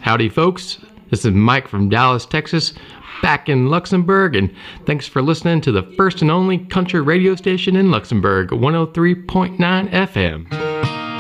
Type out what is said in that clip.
Howdy, folks. This is Mike from Dallas, Texas, back in Luxembourg, and thanks for listening to the first and only country radio station in Luxembourg, 103.9 FM.